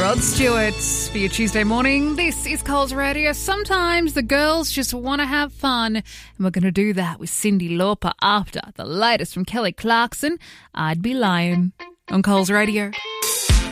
Rod Stewart for your Tuesday morning. This is Coles Radio. Sometimes the girls just want to have fun, and we're going to do that with Cyndi Lauper after the latest from Kelly Clarkson, I'd Be Lying, on Coles Radio.